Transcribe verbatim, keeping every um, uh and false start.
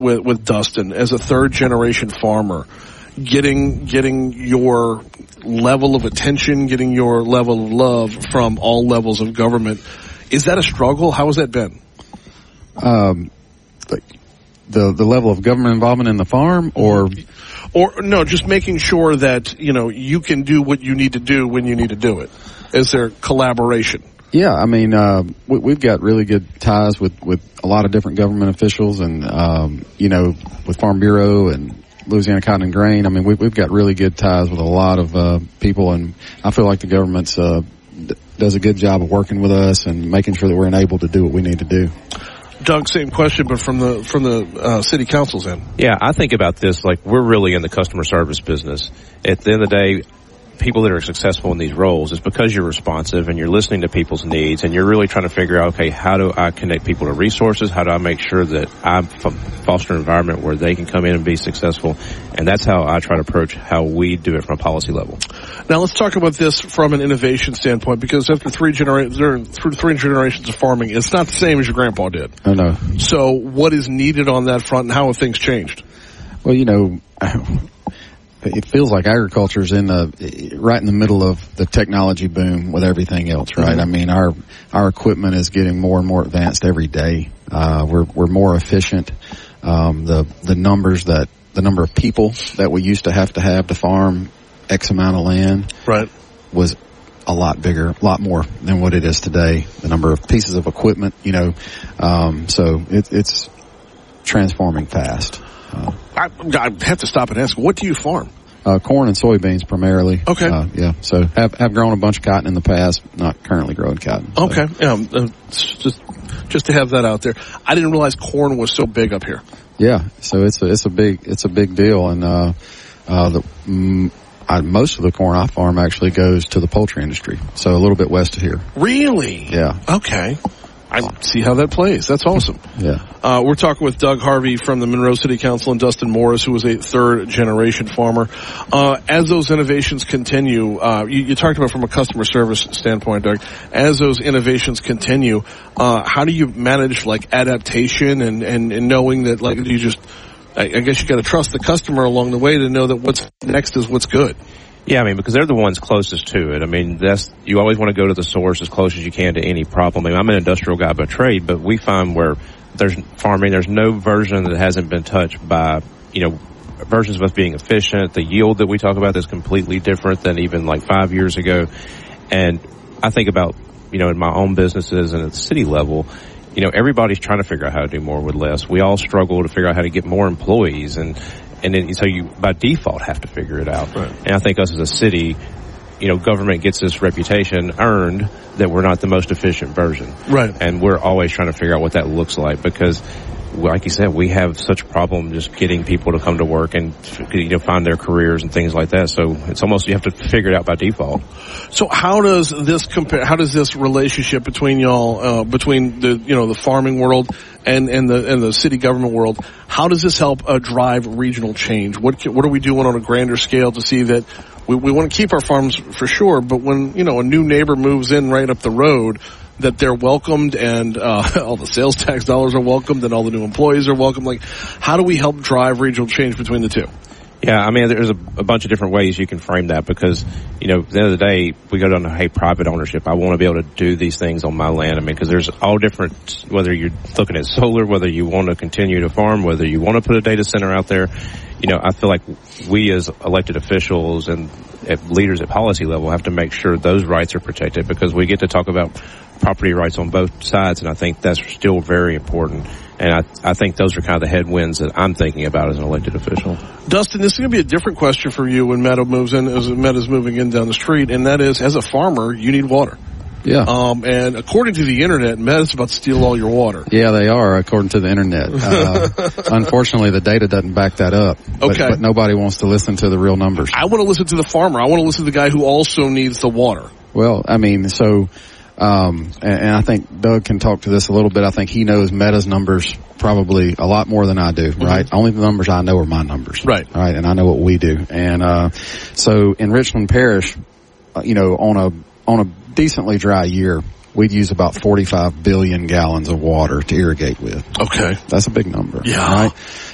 with, with Dustin as a third generation farmer, getting getting your level of attention, getting your level of love from all levels of government. Is that a struggle? How has that been? Um, the the level of government involvement in the farm, or or no, just making sure that you know you can do what you need to do when you need to do it. Is there collaboration? Yeah, I mean, uh, we, we've got really good ties with, with a lot of different government officials, and um, you know, with Farm Bureau and Louisiana Cotton and Grain. I mean, we, we've got really good ties with a lot of uh, people, and I feel like the government's uh, d- does a good job of working with us and making sure that we're enabled to do what we need to do. Doug, same question, but from the from the uh, city council's end. Yeah, I think about this like we're really in the customer service business. At the end of the day, people that are successful in these roles is because you're responsive and you're listening to people's needs, and you're really trying to figure out, okay, how do I connect people to resources? How do I make sure that I foster an environment where they can come in and be successful? And that's how I try to approach how we do it from a policy level. Now let's talk about this from an innovation standpoint, because after three generations, through three generations of farming, it's not the same as your grandpa did. I know. So what is needed on that front, and how have things changed? Well, you know, it feels like agriculture's in the right in the middle of the technology boom with everything else, right? Mm-hmm. I mean, our our equipment is getting more and more advanced every day. Uh, we're we're more efficient. Um, the the numbers that the number of people that we used to have to have to farm X amount of land, right, was a lot bigger, a lot more than what it is today. The number of pieces of equipment, you know, um, so it, it's transforming fast. Uh, I, I have to stop and ask, what do you farm? Uh, corn and soybeans primarily. Okay. Uh, yeah. So have have grown a bunch of cotton in the past, not currently growing cotton. So. Okay. Yeah. Uh, just just to have that out there. I didn't realize corn was so big up here. Yeah. So it's a it's a big it's a big deal, and uh, uh, the mm, I, most of the corn I farm actually goes to the poultry industry. So a little bit west of here. Really? Yeah. Okay. I see how that plays. That's awesome. Yeah. Uh, we're talking with Doug Harvey from the Monroe City Council and Dustin Morris, who was a third-generation farmer. Uh, as those innovations continue, uh, you, you talked about from a customer service standpoint, Doug, as those innovations continue, uh, how do you manage, like, adaptation and, and, and knowing that, like, you just, I, I guess you got to trust the customer along the way to know that what's next is what's good. Yeah, I mean, because they're the ones closest to it. I mean, that's, you always want to go to the source as close as you can to any problem. I mean, I'm an industrial guy by trade, but we find where there's farming, there's no version that hasn't been touched by, you know, versions of us being efficient. The yield that we talk about is completely different than even like five years ago. And I think about, you know, in my own businesses and at the city level, you know, everybody's trying to figure out how to do more with less. We all struggle to figure out how to get more employees, and And then, so you, by default, have to figure it out. Right. And I think us as a city, you know, government gets this reputation earned that we're not the most efficient version. Right. And we're always trying to figure out what that looks like, because, like you said, we have such a problem just getting people to come to work and, you know, find their careers and things like that. So it's almost, you have to figure it out by default. So how does this compare, how does this relationship between y'all, uh, between the, you know, the farming world and, and the, and the city government world, how does this help uh, drive regional change? What, can, what are we doing on a grander scale to see that we, we want to keep our farms for sure, but when, you know, a new neighbor moves in right up the road, that they're welcomed, and uh, all the sales tax dollars are welcomed, and all the new employees are welcomed? Like, how do we help drive regional change between the two? Yeah, I mean, there's a, a bunch of different ways you can frame that, because, you know, at the end of the day, we go down to, hey, private ownership. I want to be able to do these things on my land. I mean, because there's all different, whether you're looking at solar, whether you want to continue to farm, whether you want to put a data center out there. You know, I feel like we as elected officials and at leaders at policy level have to make sure those rights are protected, because we get to talk about property rights on both sides, and I think that's still very important. And I, I think those are kind of the headwinds that I'm thinking about as an elected official. Dustin, this is going to be a different question for you when Meadow moves in, as Meadow's moving in down the street, and that is, as a farmer, you need water. Yeah. Um, and according to the internet, Meadow's about to steal all your water. Yeah, they are, according to the internet. Uh, unfortunately, the data doesn't back that up. But, okay. But nobody wants to listen to the real numbers. I want to listen to the farmer. I want to listen to the guy who also needs the water. Well, I mean, so... Um, and, and I think Doug can talk to this a little bit. I think he knows Meta's numbers probably a lot more than I do, right? Mm-hmm. Only the numbers I know are my numbers. Right. Right. And I know what we do. And, uh, so in Richland Parish, uh, you know, on a, on a decently dry year, we'd use about forty-five billion gallons of water to irrigate with. Okay. That's a big number. Yeah. Right.